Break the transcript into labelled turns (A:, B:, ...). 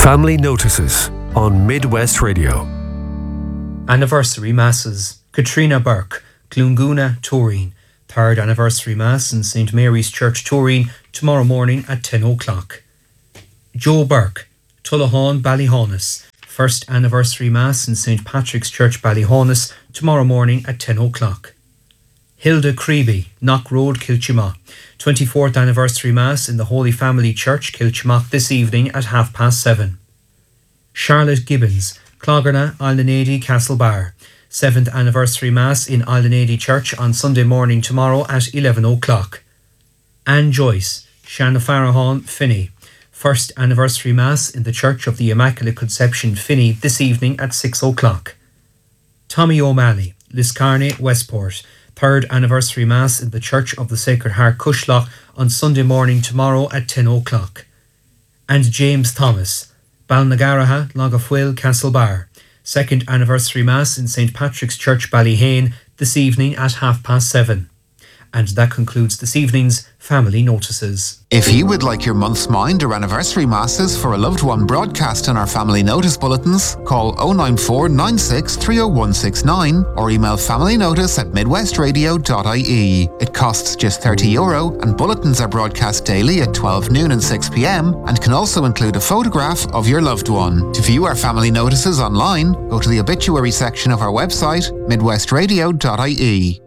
A: Family Notices on Midwest Radio.
B: Anniversary Masses. Katrina Burke, Clunguna, Turin. 3rd Anniversary Mass in St Mary's Church, Turin, tomorrow morning at 10 o'clock. Joe Burke, Tullahan, Ballyhonus. 1st Anniversary Mass in St Patrick's Church, Ballyhonus, tomorrow morning at 10 o'clock. Hilda Creeby, Knock Road, Kilchimagh. 24th Anniversary Mass in the Holy Family Church, Kilchimagh, this evening at 7:30. Charlotte Gibbons, Clogherna, Islanady, Castlebar. 7th Anniversary Mass in Islanady Church on Sunday morning tomorrow at 11 o'clock. Anne Joyce, Shanna Farahan, Finney. 1st Anniversary Mass in the Church of the Immaculate Conception, Finney, this evening at 6 o'clock. Tommy O'Malley, Liscarney, Westport. 3rd Anniversary Mass in the Church of the Sacred Heart, Cushlock, on Sunday morning tomorrow at 10 o'clock. And James Thomas, Balnagaraha, Logafuil, Castlebar. 2nd Anniversary Mass in St Patrick's Church, Ballyhane, this evening at 7:30. And that concludes this evening's Family Notices.
C: If you would like your month's mind or anniversary masses for a loved one broadcast on our Family Notice bulletins, call 094 96 30169 or email familynotice@midwestradio.ie. It costs just €30 and bulletins are broadcast daily at 12 noon and 6 p.m. and can also include a photograph of your loved one. To view our Family Notices online, go to the obituary section of our website, midwestradio.ie.